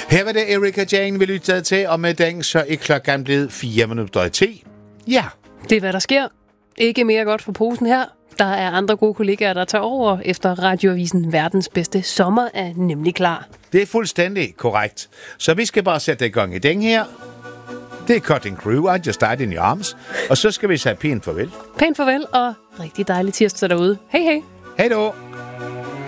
Her var det Erika Jane, vi lyttede til, og med den så er klokken blevet 4:10. Ja. Det er, hvad der sker. Ikke mere godt for posen her. Der er andre gode kollegaer, der tager over efter radioavisen Verdens Bedste Sommer er nemlig klar. Det er fuldstændig korrekt. Så vi skal bare sætte i gang i den her. Det er Cutting Crew, I Just Died in Your Arms. Og så skal vi sige pænt farvel. Pænt farvel og rigtig dejlig tirsdag derude. Hej hej. Hej då.